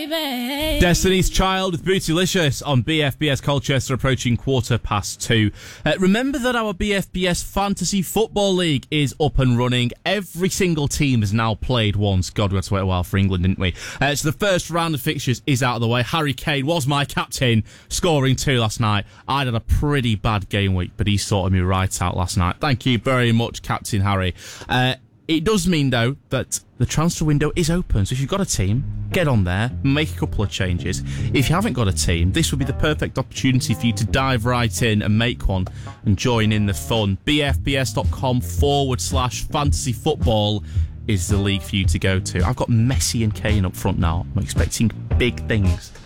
Destiny's Child with Bootylicious on BFBS Colchester, approaching 2:15. Remember that our BFBS Fantasy Football League is up and running. Every single team has now played once. God, we had to wait a while for England, didn't we? So the first round of fixtures is out of the way. Harry Kane was my captain, scoring 2 last night. I had a pretty bad game week, but he sorted me right out last night. Thank you very much, Captain Harry. It does mean, though, that the transfer window is open. So if you've got a team, get on there, make a couple of changes. If you haven't got a team, this would be the perfect opportunity for you to dive right in and make one and join in the fun. BFBS.com/fantasy football is the league for you to go to. I've got Messi and Kane up front now. I'm expecting big things.